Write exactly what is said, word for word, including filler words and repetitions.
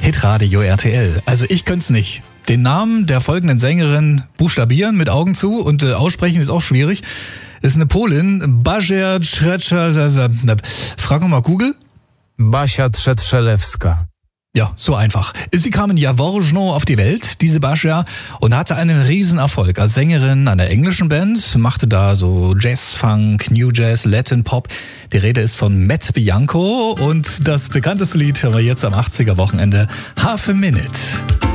Hitradio R T L. Also ich könnte es nicht. Den Namen der folgenden Sängerin buchstabieren mit Augen zu und äh, aussprechen ist auch schwierig. Ist eine Polin. Basia Trzeczelewska. Frag mal Google. Basia Trzeczelewska. Ja, so einfach. Sie kam in Jaworzno auf die Welt, diese Basia, und hatte einen Riesenerfolg als Sängerin einer englischen Band, machte da so Jazz, Funk, New Jazz, Latin Pop. Die Rede ist von Matt Bianco und das bekannteste Lied hören wir jetzt am achtziger Wochenende, Half a Minute.